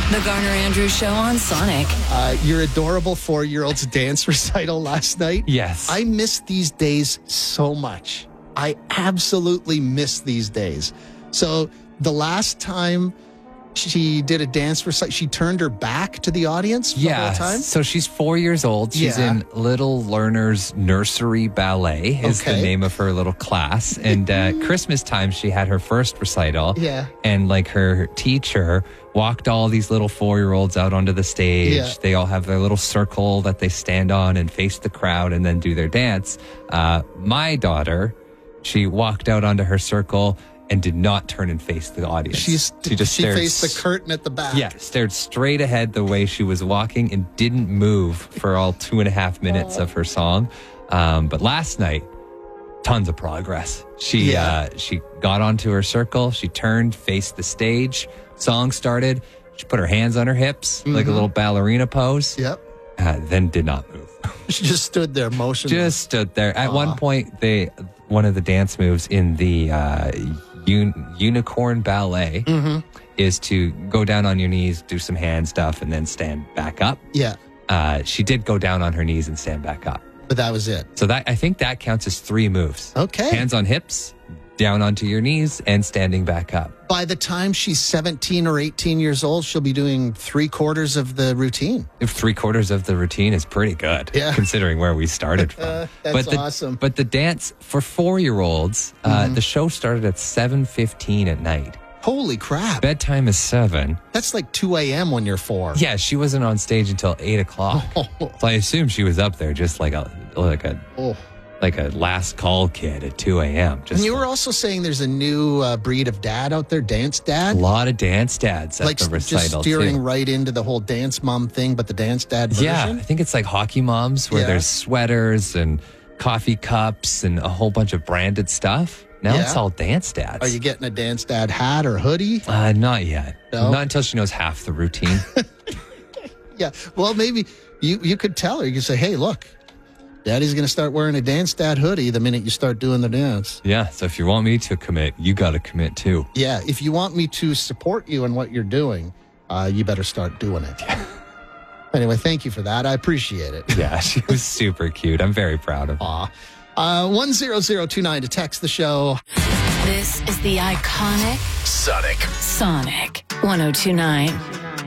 The Garner Andrews Show on Sonic. Your adorable 4-year-old's dance recital last night. Yes. I miss these days so much. I absolutely miss these days. So the last time she did a dance recital, she turned her back to the audience the whole time? So she's 4 years old. She's in Little Learner's Nursery Ballet is the name of her little class. And Christmas time, she had her first recital. Yeah. And like her teacher walked all these little 4-year-olds out onto the stage. Yeah. They all have their little circle that they stand on and face the crowd and then do their dance. My daughter, she walked out onto her circle and did not turn and face the audience. She faced the curtain at the back. Yeah, stared straight ahead the way she was walking and didn't move for all 2.5 minutes of her song. But last night, tons of progress. She got onto her circle. She turned, faced the stage. Song started. She put her hands on her hips like a little ballerina pose. Yep. Then did not move. She just stood there motionless. Just stood there. At one point, one of the dance moves in the unicorn ballet is to go down on your knees, do some hand stuff, and then stand back up. Yeah. She did go down on her knees and stand back up. But that was it. So I think that counts as 3 moves. Okay. Hands on hips, down onto your knees, and standing back up. By the time she's 17 or 18 years old, she'll be doing 3/4 of the routine. If 3/4 of the routine is pretty good, considering where we started from. That's awesome. But the dance for 4-year-olds, the show started at 7:15 at night. Holy crap. Bedtime is 7. That's like 2 a.m. when you're 4. Yeah, she wasn't on stage until 8 o'clock. So I assume she was up there just like a last call kid at 2 a.m. And you were also saying there's a new breed of dad out there, dance dad. A lot of dance dads at like the recital, just steering too. right into the whole dance mom thing, but the dance dad version. Yeah, I think it's like hockey moms where there's sweaters and coffee cups and a whole bunch of branded stuff. Now it's all dance dads. Are you getting a dance dad hat or hoodie? Not yet. No? Not until she knows half the routine. Yeah. Well, maybe you could tell her. You could say, hey, look, Daddy's going to start wearing a dance dad hoodie the minute you start doing the dance. Yeah. So if you want me to commit, you got to commit too. Yeah. If you want me to support you in what you're doing, you better start doing it. Anyway, thank you for that. I appreciate it. Yeah. She was super cute. I'm very proud of her. Aw. 10029 to text the show. This is the iconic Sonic 1029.